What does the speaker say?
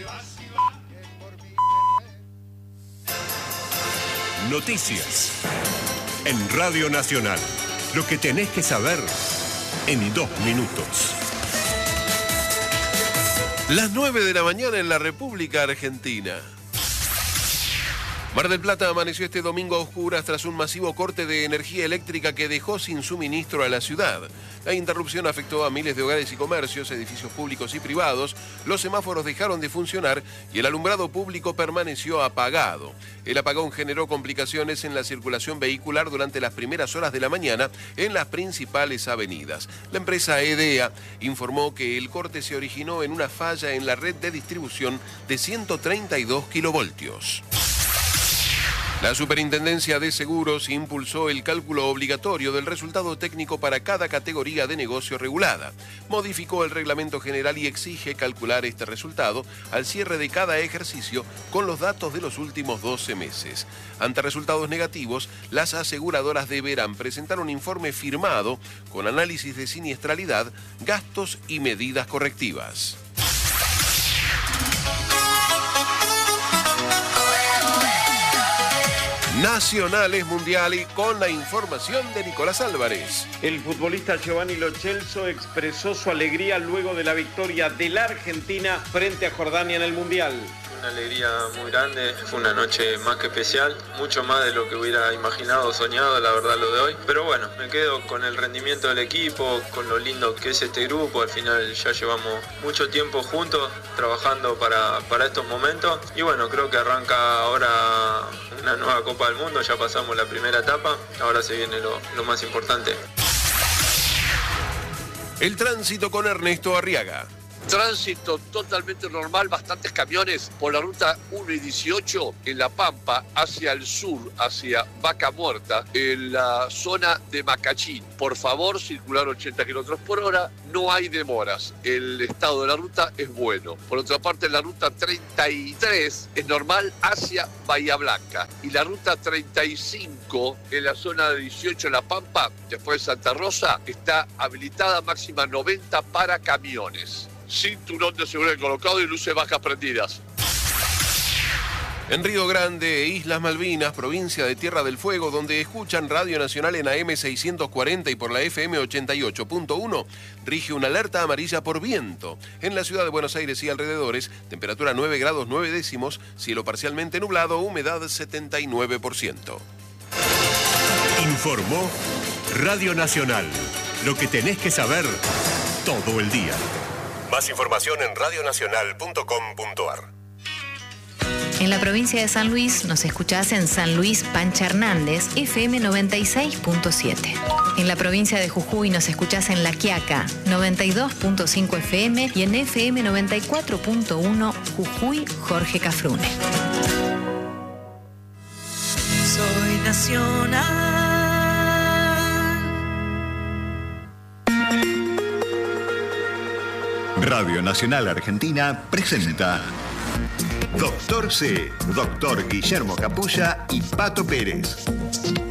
Noticias en Radio Nacional. Lo que tenés que saber en 2 minutos. Las 9 de la mañana en la República Argentina. Mar del Plata amaneció este domingo a oscuras tras un masivo corte de energía eléctrica que dejó sin suministro a la ciudad. La interrupción afectó a miles de hogares y comercios, edificios públicos y privados, los semáforos dejaron de funcionar y el alumbrado público permaneció apagado. El apagón generó complicaciones en la circulación vehicular durante las primeras horas de la mañana en las principales avenidas. La empresa EDEA informó que el corte se originó en una falla en la red de distribución de 132 kilovoltios. La Superintendencia de Seguros impulsó el cálculo obligatorio del resultado técnico para cada categoría de negocio regulada. Modificó el reglamento general y exige calcular este resultado al cierre de cada ejercicio con los datos de los últimos 12 meses. Ante resultados negativos, las aseguradoras deberán presentar un informe firmado con análisis de siniestralidad, gastos y medidas correctivas. Nacionales Mundial y con la información de Nicolás Álvarez. El futbolista Giovanni Lo Celso expresó su alegría luego de la victoria de la Argentina frente a Jordania en el Mundial. Una alegría muy grande, fue una noche más que especial, mucho más de lo que hubiera imaginado o soñado, la verdad, lo de hoy. Pero bueno, me quedo con el rendimiento del equipo, con lo lindo que es este grupo. Al final ya llevamos mucho tiempo juntos trabajando para estos momentos. Y bueno, creo que arranca ahora una nueva Copa del Mundo, ya pasamos la primera etapa, ahora se viene lo más importante. El tránsito con Ernesto Arriaga. Tránsito totalmente normal, bastantes camiones por la ruta 1 y 18 en La Pampa, hacia el sur, hacia Vaca Muerta, en la zona de Macachín. Por favor, circular 80 km por hora, no hay demoras. El estado de la ruta es bueno. Por otra parte, la ruta 33 es normal hacia Bahía Blanca. Y la ruta 35 en la zona de 18 en La Pampa, después de Santa Rosa, está habilitada máxima 90 para camiones. Cinturón de seguridad colocado y luces bajas prendidas. En Río Grande, Islas Malvinas, provincia de Tierra del Fuego, donde escuchan Radio Nacional en AM 640 y por la FM 88.1, rige una alerta amarilla por viento. En la ciudad de Buenos Aires y alrededores, temperatura 9 grados 9 décimos, cielo parcialmente nublado, humedad 79%. Informó Radio Nacional. Lo que tenés que saber todo el día. Más información en radionacional.com.ar. En la provincia de San Luis nos escuchás en San Luis Pancha Hernández, FM 96.7. En la provincia de Jujuy nos escuchás en La Quiaca, 92.5 FM y en FM 94.1 Jujuy Jorge Cafrune. Soy nacional. Radio Nacional Argentina presenta Doctor C, Doctor Guillermo Capulla y Pato Pérez.